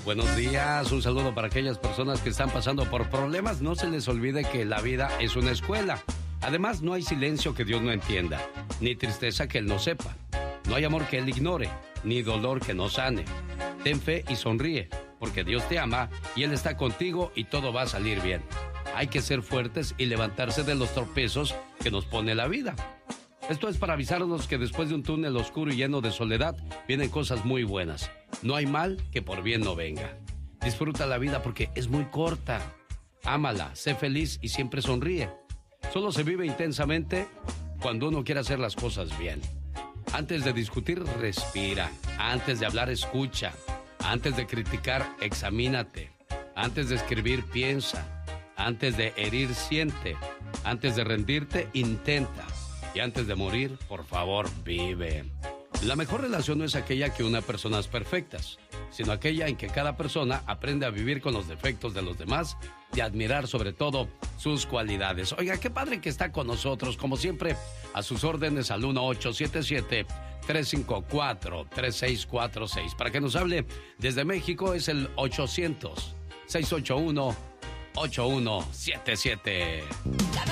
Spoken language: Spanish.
Buenos días, un saludo para aquellas personas que están pasando por problemas. No se les olvide que la vida es una escuela. Además, no hay silencio que Dios no entienda, ni tristeza que Él no sepa. No hay amor que Él ignore, ni dolor que no sane. Ten fe y sonríe, porque Dios te ama y Él está contigo y todo va a salir bien. Hay que ser fuertes y levantarse de los tropezos que nos pone la vida. Esto es para avisarnos que después de un túnel oscuro y lleno de soledad, vienen cosas muy buenas. No hay mal que por bien no venga. Disfruta la vida porque es muy corta. Ámala, sé feliz y siempre sonríe. Solo se vive intensamente cuando uno quiere hacer las cosas bien. Antes de discutir, respira. Antes de hablar, escucha. Antes de criticar, examínate. Antes de escribir, piensa. Antes de herir, siente. Antes de rendirte, intenta. Y antes de morir, por favor, vive. La mejor relación no es aquella que une a personas perfectas, sino aquella en que cada persona aprende a vivir con los defectos de los demás y a admirar sobre todo sus cualidades. Oiga, qué padre que está con nosotros, como siempre, a sus órdenes al 1877-354-3646. Para que nos hable desde México es el 800-681-8177.